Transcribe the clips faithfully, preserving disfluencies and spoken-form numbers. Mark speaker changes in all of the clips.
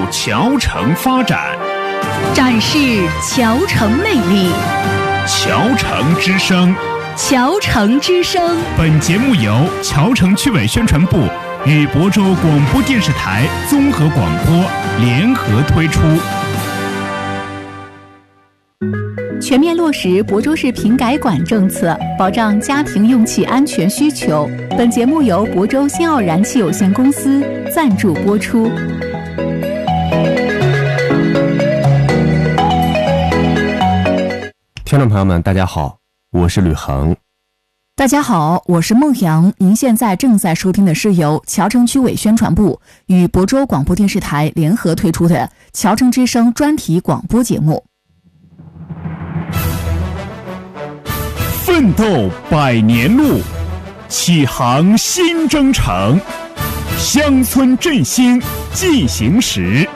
Speaker 1: 桥城发展，
Speaker 2: 展示桥城魅力。
Speaker 1: 桥城之声，
Speaker 2: 桥城之声。
Speaker 1: 本节目由桥城区委宣传部与亳州广播电视台综合广播联合推出。
Speaker 2: 全面落实亳州市平改管政策，保障家庭用气安全需求。本节目由亳州新奥燃气有限公司赞助播出。
Speaker 3: 听众朋友们，大家好，我是吕恒。
Speaker 2: 大家好，我是孟阳。您现在正在收听的是由桥城区委宣传部与亳州广播电视台联合推出的桥城之声专题广播节目。
Speaker 1: 奋斗百年路，启航新征程，乡村振兴进行时。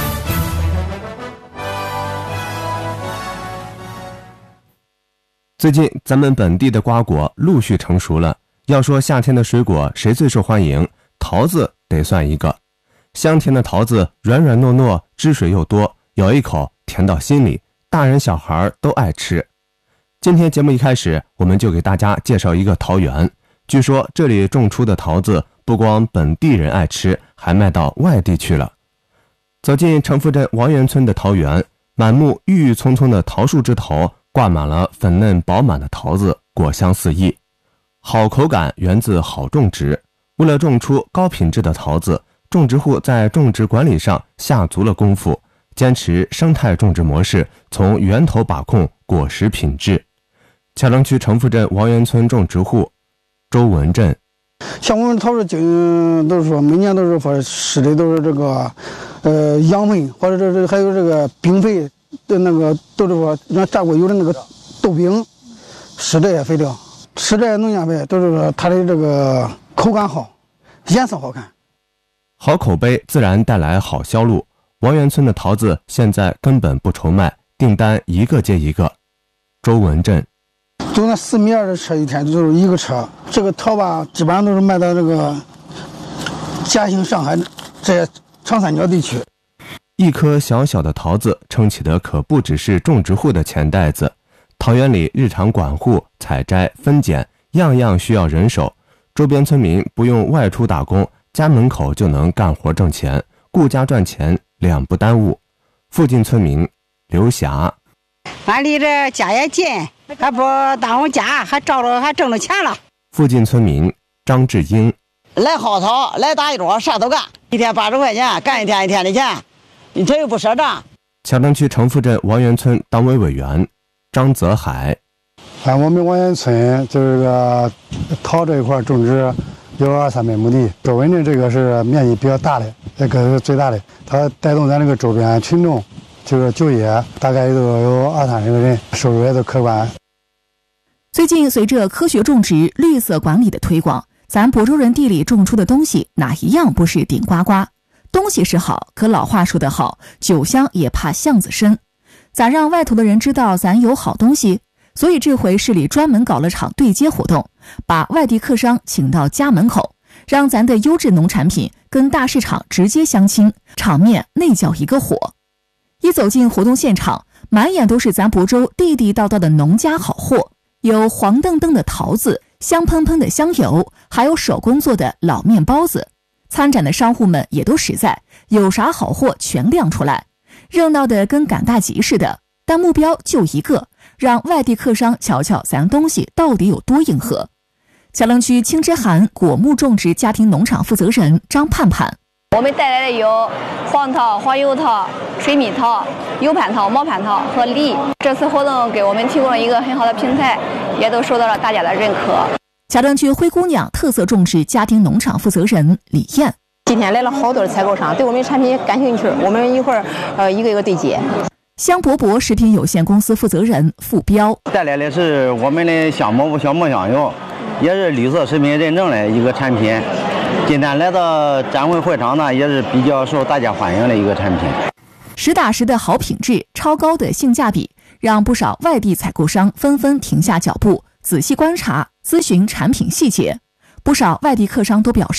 Speaker 3: 最近咱们本地的瓜果陆续成熟了，要说夏天的水果谁最受欢迎，桃子得算一个。香甜的桃子软软糯糯，汁水又多，咬一口甜到心里，大人小孩都爱吃。今天节目一开始，我们就给大家介绍一个桃园。据说这里种出的桃子不光本地人爱吃，还卖到外地去了。走进城府镇王园村的桃园，满目郁郁葱葱的桃树枝头挂满了粉嫩饱满的桃子，果香四溢。好口感源自好种植，为了种出高品质的桃子，种植户在种植管理上下足了功夫，坚持生态种植模式，从源头把控果实品质。桥城区城府镇王园村种植户周文振，
Speaker 4: 像我们桃树经都是说每年都是说施的都是这个呃养分，或者这还有这个冰肥的那个，都是说让炸过油的那个豆饼，施这些肥料，施这些农药肥，都是说它的这个口感好，颜色好看。
Speaker 3: 好口碑自然带来好销路。王园村的桃子现在根本不愁卖，订单一个接一个。周文振，
Speaker 4: 就那四米二的车一天就是一个车，这个桃吧基本上都是卖到这个嘉兴、上海这些长三角地区。
Speaker 3: 一颗小小的桃子撑起的可不只是种植户的钱袋子，桃园里日常管护、采摘、分拣，样样需要人手。周边村民不用外出打工，家门口就能干活挣钱，顾家赚钱两不耽误。附近村民刘霞，
Speaker 5: 俺离这家也近，还不耽误家，还照着还挣着钱了。
Speaker 3: 附近村民张志英，
Speaker 5: 来薅草，来打一桌，啥都干，一天八十块钱，干一天一天的钱，你这又不赊账。
Speaker 3: 桥城区城府镇王园村党委委员张泽海，
Speaker 6: 啊，我们王园村就是个桃这一块种植有二三百亩地，周文镇这个是面积比较大的，这个是最大的，它带动咱这个周边群众就是就业，大概都有二三十个人，收入也都可观。
Speaker 2: 最近随着科学种植、绿色管理的推广，咱亳州人地里种出的东西哪一样不是顶呱呱？东西是好，可老话说得好，酒香也怕巷子深。咋让外头的人知道咱有好东西？所以这回市里专门搞了场对接活动，把外地客商请到家门口，让咱的优质农产品跟大市场直接相亲，场面那叫一个火。一走进活动现场，满眼都是咱亳州地地道道的农家好货，有黄澄澄的桃子，香喷喷的香油，还有手工做的老面包子。参展的商户们也都实在，有啥好货全亮出来，热闹的跟赶大集似的。但目标就一个，让外地客商瞧瞧咱东西到底有多硬核。桥城区青之涵果木种植家庭农场负责人张盼盼，
Speaker 7: 我们带来的有黄桃、黄油桃、水蜜桃、油蟠桃、毛蟠桃和梨。这次活动给我们提供了一个很好的平台，也都受到了大家的认可。
Speaker 2: 桥城区灰姑娘特色种植家庭农场负责人李艳，
Speaker 7: 今天来了好多的采购商，对我们产品感兴趣，我们一会儿呃一个一个对接。
Speaker 2: 香饽饽食品有限公司负责人付彪，
Speaker 8: 带来的是我们的香饽饽小磨香油，也是绿色食品认证的一个产品。今天来到展会会场呢，也是比较受大家欢迎的一个产品。
Speaker 2: 实打实的好品质，超高的性价比，让不少外地采购商纷纷停下脚步，仔细观察、咨询产品细节。不少外地客商都表示，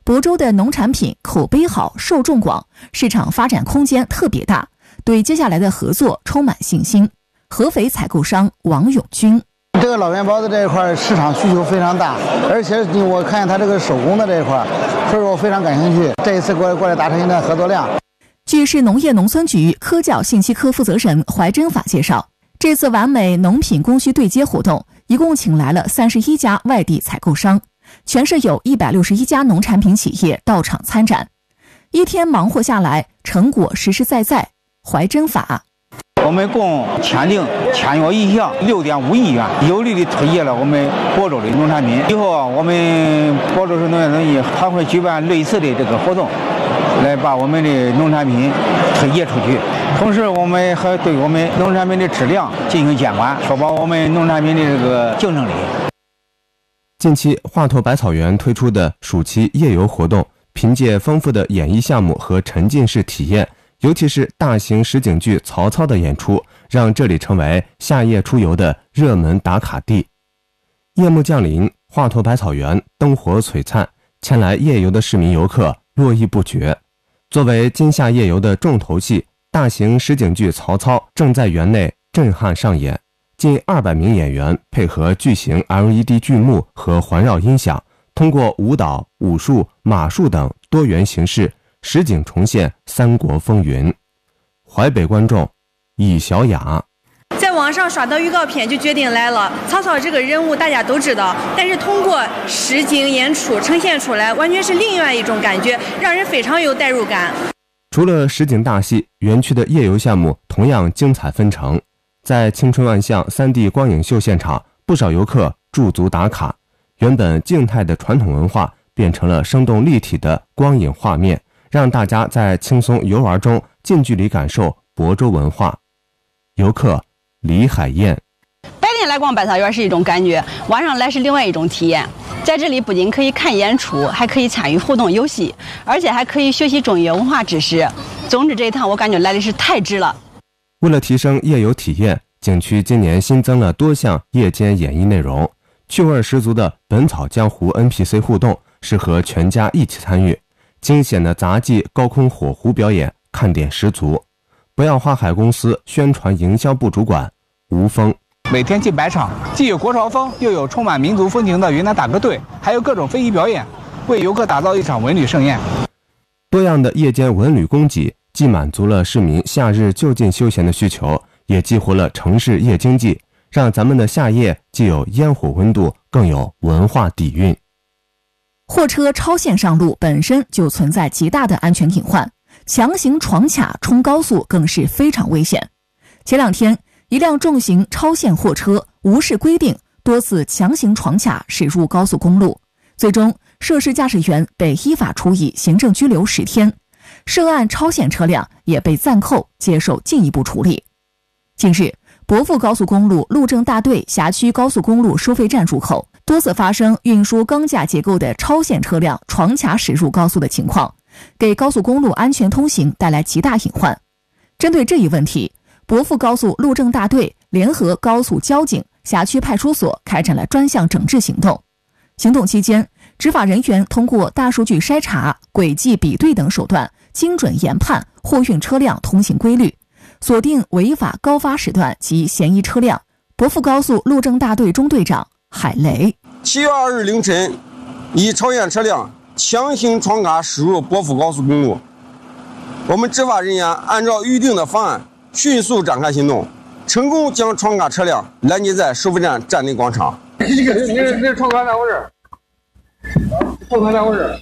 Speaker 2: 亳州的农产品口碑好，受众广，市场发展空间特别大，对接下来的合作充满信心。合肥采购商王永军：
Speaker 4: 这个老元包子这一块市场需求非常大，而且我看它这个手工的这一块，所以说我非常感兴趣。这一次过来过来达成一个合作量。
Speaker 2: 据市农业农村局科教信息科负责人怀真法介绍，这次完美农品供需对接活动，一共请来了三十一家外地采购商，全市有一百六十一家农产品企业到场参展。一天忙活下来，成果实实在在。怀真法：
Speaker 9: 我们共签订签约意向六点五亿元，有力的推介了我们亳州的农产品。以后啊，我们亳州市农业农业还会举办类似的这个活动，来把我们的农产品推介出去。同时，我们还对我们农产品的质量进行监管，确保我们农产品的这个竞争力。
Speaker 3: 近期，华佗百草园推出的暑期夜游活动，凭借丰富的演艺项目和沉浸式体验，尤其是大型实景剧《曹操》的演出，让这里成为夏夜出游的热门打卡地。夜幕降临，华佗百草园灯火璀璨，前来夜游的市民游客络绎不绝。作为今夏夜游的重头戏，大型实景剧《曹操》正在园内震撼上演。近二百名演员配合巨型 L E D 剧幕和环绕音响，通过舞蹈、武术、马术等多元形式，实景重现三国风云。淮北观众易小雅：
Speaker 10: 在网上刷到预告片就决定来了。曹操这个人物大家都知道，但是通过实景演出呈现出来，完全是另外一种感觉，让人非常有代入感。
Speaker 3: 除了实景大戏，园区的夜游项目同样精彩纷呈。在青春万象 三 D 光影秀现场，不少游客驻足打卡。原本静态的传统文化变成了生动立体的光影画面，让大家在轻松游玩中近距离感受亳州文化。游客李海燕：
Speaker 7: 白天来逛百草园是一种感觉，晚上来是另外一种体验。在这里不仅可以看演出，还可以参与互动游戏，而且还可以学习中医文化知识。总之这一趟我感觉来的是太值了。
Speaker 3: 为了提升夜游体验，景区今年新增了多项夜间演绎内容，趣味十足的《本草江湖》N P C 互动适合全家一起参与，惊险的杂技高空火狐表演看点十足。不要花海公司宣传营销部主管吴峰：
Speaker 9: 每天近百场，既有国潮风，又有充满民族风情的云南大歌队，还有各种非遗表演，为游客打造一场文旅盛宴。
Speaker 3: 多样的夜间文旅供给既满足了市民夏日就近休闲的需求，也激活了城市夜经济，让咱们的夏夜既有烟火温度，更有文化底蕴。
Speaker 2: 货车超限上路本身就存在极大的安全隐患，强行闯卡冲高速更是非常危险。前两天，一辆重型超限货车无视规定，多次强行闯卡驶入高速公路，最终涉事驾驶员被依法处以行政拘留十天。涉案超限车辆也被暂扣，接受进一步处理。近日，亳富高速公路路政大队辖区高速公路收费站入口多次发生运输钢架结构的超限车辆闯卡驶入高速的情况，给高速公路安全通行带来极大隐患。针对这一问题，亳富高速路政大队联合高速交警、辖区派出所开展了专项整治行动。行动期间，执法人员通过大数据筛查、轨迹比对等手段，精准研判货运车辆通行规律，锁定违法高发时段及嫌疑车辆。亳富高速路政大队中队长海雷：
Speaker 11: 七月二日凌晨，一超限车辆强行闯卡驶入亳富高速公路，我们执法人员按照预定的方案迅速展开行动，成功将闯卡车辆拦截在收费站站内广场。
Speaker 12: 这个你这这闯卡咋回事？后头咋回事？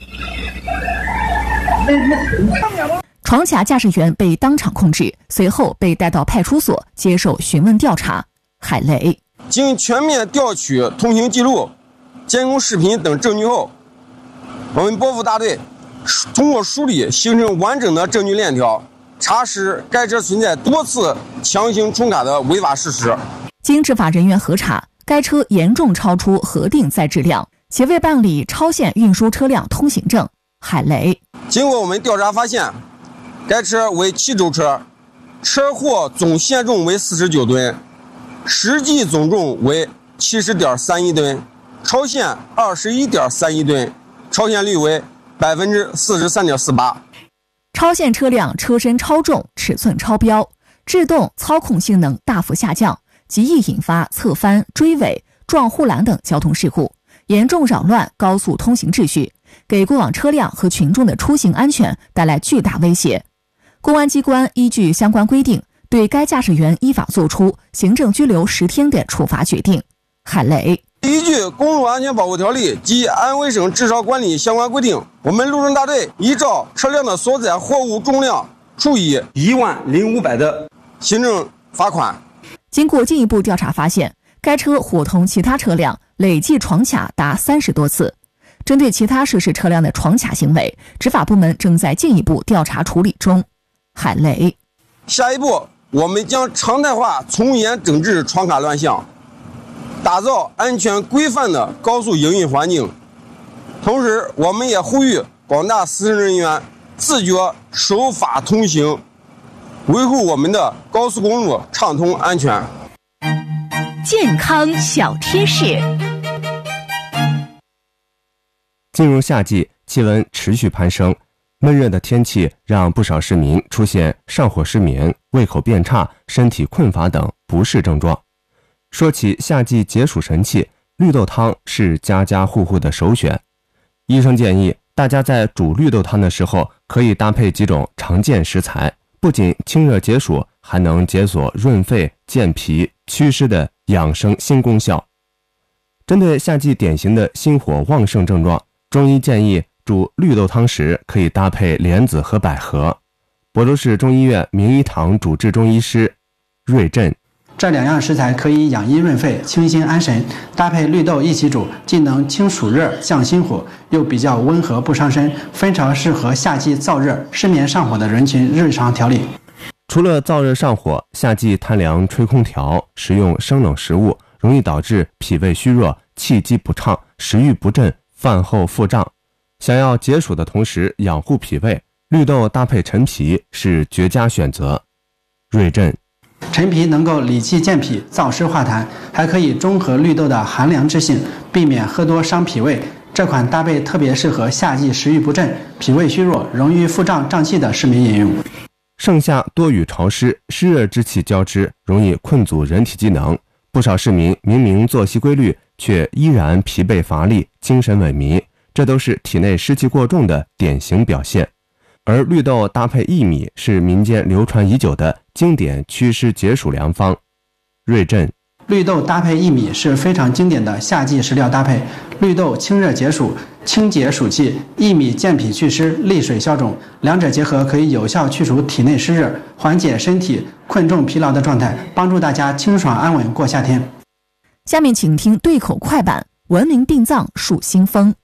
Speaker 2: 闯卡驾驶员被当场控制，随后被带到派出所接受询问调查。海雷：
Speaker 11: 经全面调取通行记录、监控视频等证据后，我们亳富大队通过梳理形成完整的证据链条，查实该车存在多次强行冲卡的违法事实。
Speaker 2: 经执法人员核查，该车严重超出核定载质量，且未办理超限运输车辆通行证。海雷：
Speaker 11: 经过我们调查发现，该车为汽轴车，车货总限重为四十九吨，实际总重为 七十点三一吨，超限 二十一点三一吨，超限率为百分之四十三点四八。
Speaker 2: 超限车辆车身超重、尺寸超标，制动操控性能大幅下降，极易引发侧翻、追尾、撞护栏等交通事故，严重扰乱高速通行秩序，给过往车辆和群众的出行安全带来巨大威胁。公安机关依据相关规定，对该驾驶员依法作出行政拘留十天的处罚决定。海雷。
Speaker 11: 依据《公路安全保护条例》及安徽省治超管理相关规定，我们路政大队依照车辆的所载货物重量，处以一万零五百的行政罚款。
Speaker 2: 经过进一步调查发现，该车伙同其他车辆累计闯卡达三十多次。针对其他涉事车辆的闯卡行为，执法部门正在进一步调查处理中。海雷。
Speaker 11: 下一步，我们将常态化从严整治闯卡乱象，打造安全规范的高速营运环境。同时，我们也呼吁广大司乘人员自觉守法通行，维护我们的高速公路畅通安全。
Speaker 13: 健康小贴士。
Speaker 3: 进入夏季，气温持续攀升，闷热的天气让不少市民出现上火失眠、胃口变差、身体困乏等不适症状。说起夏季解暑神器，绿豆汤是家家户户的首选。医生建议大家在煮绿豆汤的时候，可以搭配几种常见食材，不仅清热解暑，还能解锁润肺、健脾、祛湿的养生新功效。针对夏季典型的心火旺盛症状，中医建议煮绿豆汤时可以搭配莲子和百合。亳州市中医院名医堂主治中医师瑞振。
Speaker 14: 这两样食材可以养阴润肺、清心安神，搭配绿豆一起煮，既能清暑热、降心火，又比较温和不伤身，非常适合夏季燥热、失眠上火的人群日常调理。
Speaker 3: 除了燥热上火，夏季贪凉吹空调、食用生冷食物，容易导致脾胃虚弱、气机不畅、食欲不振、饭后腹胀。想要解暑的同时养护脾胃，绿豆搭配陈皮是绝佳选择。瑞振。
Speaker 14: 陈皮能够理气健脾、燥湿化痰，还可以中和绿豆的寒凉之性，避免喝多伤脾胃。这款搭配特别适合夏季食欲不振、脾胃虚弱、容易腹胀胀气的市民饮用。
Speaker 3: 盛夏多雨潮湿，湿热之气交织，容易困阻人体机能。不少市民明明作息规律，却依然疲惫乏力、精神萎靡，这都是体内湿气过重的典型表现。而绿豆搭配薏米是民间流传已久的经典祛湿解暑良方。瑞振。
Speaker 14: 绿豆搭配薏米是非常经典的夏季食料搭配。绿豆清热解暑、清洁暑气，薏米健脾祛湿、利水消肿，两者结合可以有效去除体内湿热，缓解身体困重疲劳的状态，帮助大家清爽安稳过夏天。
Speaker 2: 下面请听对口快板：文明殡葬树新风。